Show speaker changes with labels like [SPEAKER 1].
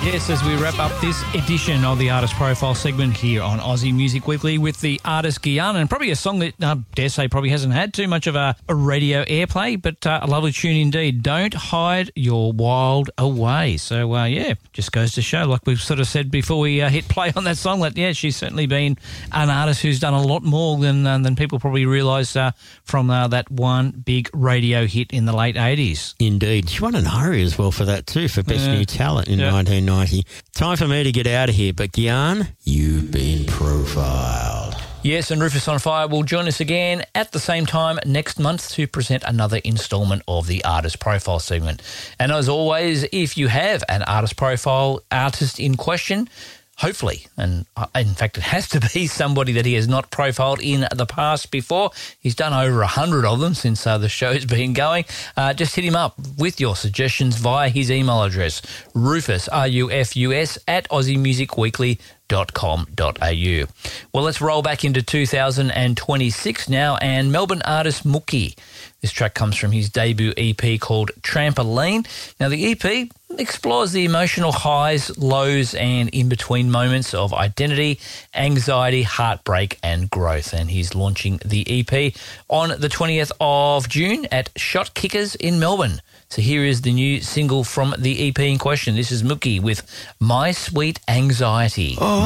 [SPEAKER 1] Yes, as we wrap up this edition of the Artist Profile segment here on Aussie Music Weekly with the artist Guyana, and probably a song that I dare say probably hasn't had too much of a radio airplay, but a lovely tune indeed. Don't Hide Your Wild Away. So, just goes to show, like we've sort of said before we hit play on that song, that, she's certainly been an artist who's done a lot more than people probably realise from that one big radio hit in the late 80s.
[SPEAKER 2] Indeed. She won an ARIA as well for that too, for Best New Talent in 1990. Time for me to get out of here, but Gian, you've been profiled.
[SPEAKER 1] Yes, and Rufus on Fire will join us again at the same time next month to present another instalment of the Artist Profile segment. And as always, if you have an Artist Profile artist in question, hopefully, and in fact it has to be somebody that he has not profiled in the past before. He's done over 100 of them since the show's been going. Just hit him up with your suggestions via his email address, Rufus, RUFUS, at AussieMusicWeekly.com.au. Well, let's roll back into 2026 now, and Melbourne artist Mookie. This track comes from his debut EP called Trampoline. Now, the EP explores the emotional highs, lows, and in-between moments of identity, anxiety, heartbreak, and growth. And he's launching the EP on the 20th of June at Shot Kickers in Melbourne. So here is the new single from the EP in question. This is Mookie with My Sweet Anxiety.
[SPEAKER 2] Oh.